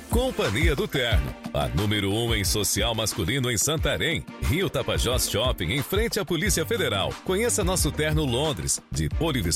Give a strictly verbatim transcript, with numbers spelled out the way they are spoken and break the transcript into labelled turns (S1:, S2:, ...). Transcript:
S1: Companhia do Terno, a número um em social masculino em Santarém. Rio Tapajós Shopping, em frente à Polícia Federal. Conheça nosso terno Londres, de Polivis